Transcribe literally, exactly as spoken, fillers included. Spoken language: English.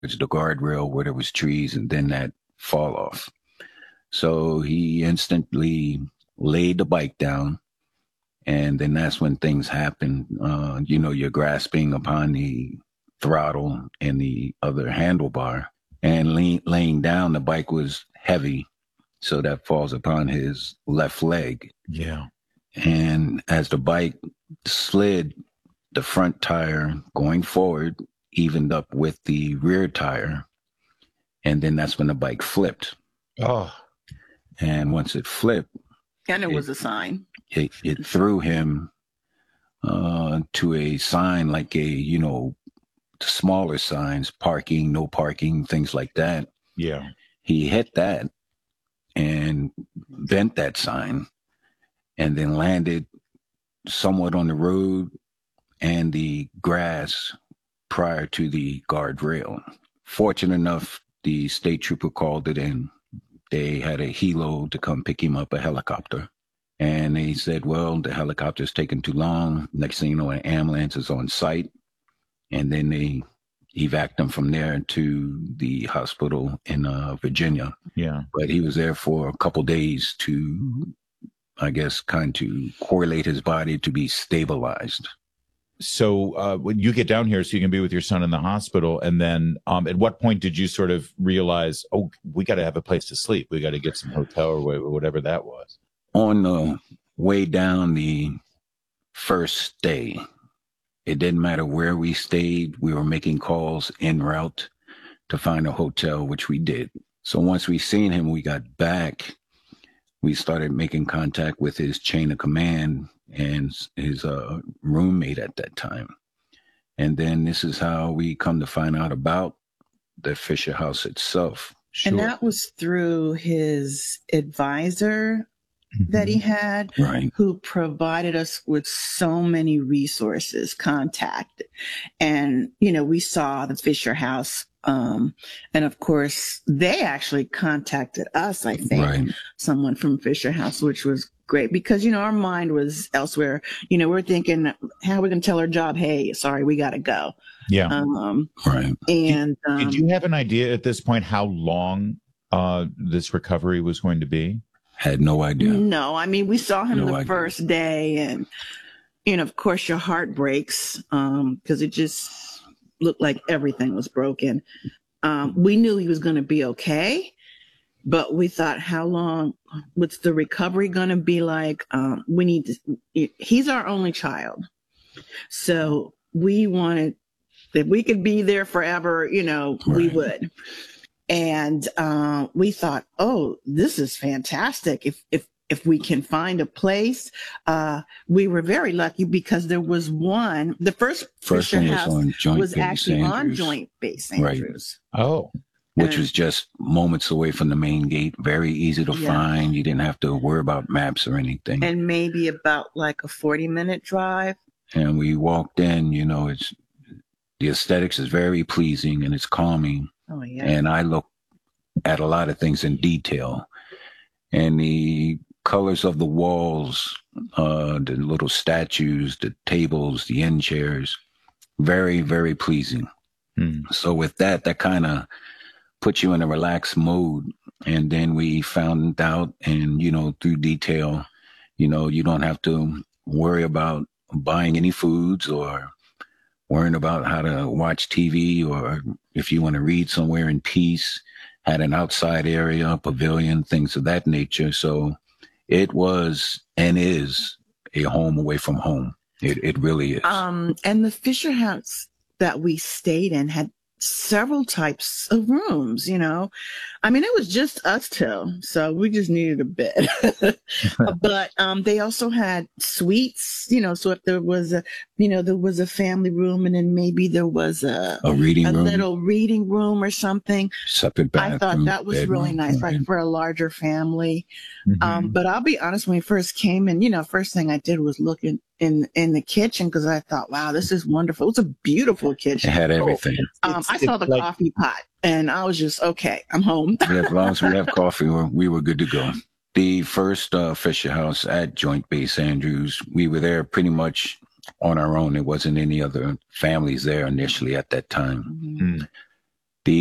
It's the guardrail where there was trees and then that fall off. So he instantly laid the bike down. And then that's when things happen. Uh, you know, you're grasping upon the throttle and the other handlebar, and lay, laying down, the bike was heavy. So that falls upon his left leg. Yeah. And as the bike slid, the front tire going forward evened up with the rear tire. And then that's when the bike flipped. Oh. And once it flipped. And it, it was a sign. It, it threw him uh, to a sign like a, you know, smaller signs, parking, no parking, things like that. Yeah. He hit that and bent that sign and then landed somewhat on the road and the grass prior to the guardrail. Fortunate enough, the state trooper called it in. They had a helo to come pick him up, a helicopter. And they said, well, the helicopter's taking too long. Next thing you know, an ambulance is on site. And then they evac him from there to the hospital in uh, Virginia. Yeah. But he was there for a couple days to, I guess, kind of correlate his body to be stabilized. So uh, when you get down here so you can be with your son in the hospital, and then um, at what point did you sort of realize, oh, we got to have a place to sleep. We got to get some hotel or whatever that was? On the way down the first day, it didn't matter where we stayed. We were making calls en route to find a hotel, which we did. So once we seen him, we got back. We started making contact with his chain of command and his uh, roommate at that time. And then this is how we come to find out about the Fisher House itself. Sure. And that was through his advisor mm-hmm. that he had, right. who provided us with so many resources, contact. And, you know, we saw the Fisher House. Um, and of course, they actually contacted us, I think, right. someone from Fisher House, which was great because, you know, our mind was elsewhere. You know, we're thinking, how are we going to tell our job, hey, sorry, we got to go. Yeah. Um, right. And did, um, did you have an idea at this point how long uh, this recovery was going to be? Had no idea. No, I mean, we saw him no the idea. first day, and, you know, of course, your heart breaks um, because it just looked like everything was broken. Um, we knew he was going to be okay, but we thought, how long, what's the recovery going to be like? Um, we need to, he's our only child. So we wanted, if we could be there forever, you know, right. we would. And uh, we thought, oh, this is fantastic. If, if, if we can find a place, uh, we were very lucky because there was one, the first, first Fisher one was, House on joint was base actually Andrews. on Joint Base Andrews. Right. Oh. Which And- was just moments away from the main gate. Very easy to Yeah. find. You didn't have to worry about maps or anything. And maybe about like a forty minute drive. And we walked in, you know, it's, the aesthetics is very pleasing and it's calming. Oh, yeah. And I look at a lot of things in detail. And the colors of the walls, uh, the little statues, the tables, the end chairs, very, very pleasing. Hmm. So with that, that kind of puts you in a relaxed mode. And then we found out, and, you know, through detail, you know, you don't have to worry about buying any foods or worrying about how to watch T V, or if you want to read somewhere in peace, had an outside area, pavilion, things of that nature. So it was and is a home away from home. It it really is. Um, and the Fisher House that we stayed in had several types of rooms, you know. I mean, it was just us two, so we just needed a bed. But um, they also had suites, you know, so if there was a, you know, there was a family room and then maybe there was a, a reading a room, little reading room or something. separate bathroom. I thought that was bedroom, really nice, right. like for a larger family. Mm-hmm. Um, but I'll be honest, when we first came in, you know, first thing I did was look in, in, in the kitchen because I thought, wow, this is wonderful. It was a beautiful kitchen. It had everything. Um, It's- I saw the it's like- coffee pot and I was just, okay, I'm home. As long as we have coffee, we're, we were good to go. The first uh, Fisher House at Joint Base Andrews, we were there pretty much on our own. There wasn't any other families there initially at that time. Mm-hmm. Mm.